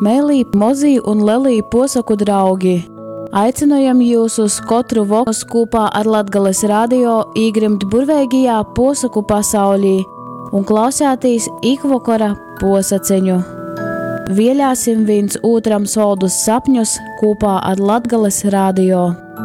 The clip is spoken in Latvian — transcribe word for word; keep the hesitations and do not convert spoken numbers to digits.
Mēlī, mozī un lelī posaku draugi. Aicinojam jūs uz katru vakaru kopā ar Latgales radio īgrimt burveigajā posaku pasaulī un klausētīs ikvakara posaceņu. Vielāsim viens otram soldus sapņus kopā ar Latgales radio.